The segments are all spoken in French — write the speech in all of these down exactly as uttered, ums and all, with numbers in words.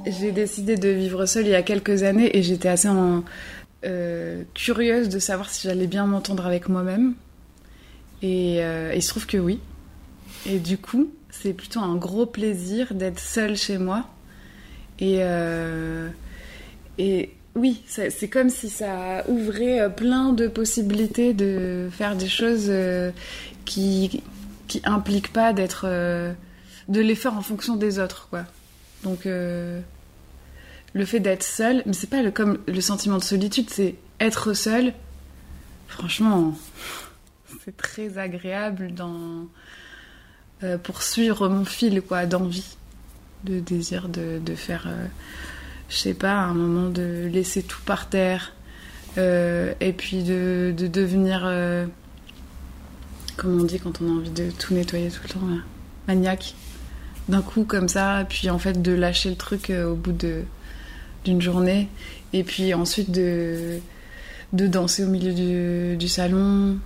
J'ai décidé de vivre seule il y a quelques années et j'étais assez en, euh, curieuse de savoir si j'allais bien m'entendre avec moi-même. Et euh, il se trouve que oui. Et du coup, c'est plutôt un gros plaisir d'être seule chez moi. Et, euh, et oui, c'est, c'est comme si ça ouvrait plein de possibilités de faire des choses euh, qui qui impliquent pas d'être euh, de les faire en fonction des autres, quoi. Donc euh, le fait d'être seule, mais c'est pas le, comme le sentiment de solitude, c'est être seule. Franchement, c'est très agréable dans euh, pour suivre mon fil, quoi, d'envie, de désir de, de faire, euh, je sais pas, à un moment de laisser tout par terre, euh, et puis de, de devenir, euh, comment on dit quand on a envie de tout nettoyer tout le temps, là, maniaque, d'un coup comme ça, et puis en fait de lâcher le truc euh, au bout de, d'une journée, et puis ensuite de, de danser au milieu du, du salon.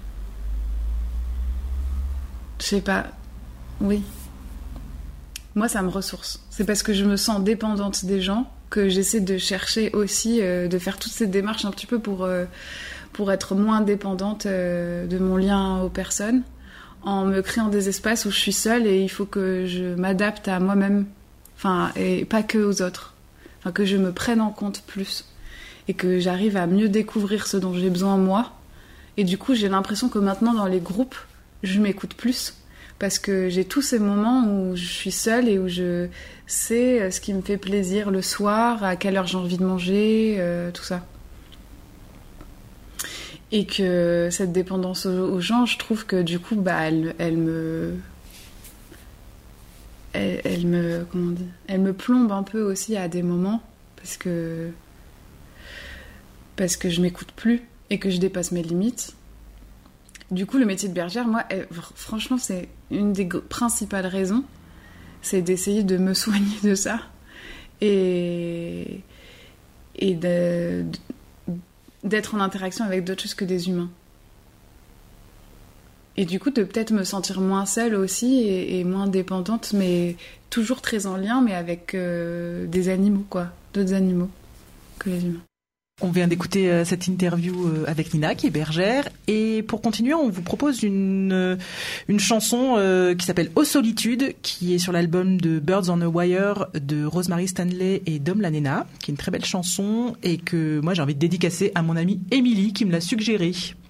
Je sais pas, oui. Moi, ça me ressource. C'est parce que je me sens dépendante des gens que j'essaie de chercher aussi, euh, de faire toutes ces démarches un petit peu pour, euh, pour être moins dépendante euh, de mon lien aux personnes, en me créant des espaces où je suis seule et il faut que je m'adapte à moi-même, enfin, et pas que aux autres. Enfin, que je me prenne en compte plus et que j'arrive à mieux découvrir ce dont j'ai besoin moi. Et du coup, j'ai l'impression que maintenant, dans les groupes, je m'écoute plus parce que j'ai tous ces moments où je suis seule et où je sais ce qui me fait plaisir le soir, à quelle heure j'ai envie de manger, euh, tout ça. Et que cette dépendance aux, aux gens, je trouve que du coup, bah, elle, elle me... Elle, elle me... Comment on dit ? Elle me plombe un peu aussi à des moments parce que... Parce que je m'écoute plus et que je dépasse mes limites. Du coup, le métier de bergère, moi, elle, franchement, c'est une des principales raisons, c'est d'essayer de me soigner de ça et, et de, d'être en interaction avec d'autres choses que des humains. Et du coup, de peut-être me sentir moins seule aussi et, et moins dépendante, mais toujours très en lien, mais avec euh, des animaux, quoi, d'autres animaux que les humains. On vient d'écouter euh, cette interview euh, avec Nina, qui est bergère. Et pour continuer, on vous propose une, euh, une chanson euh, qui s'appelle « Aux solitudes », qui est sur l'album de Birds on a Wire de Rosemary Stanley et Dom Lanena, qui est une très belle chanson et que moi j'ai envie de dédicacer à mon amie Émilie qui me l'a suggérée.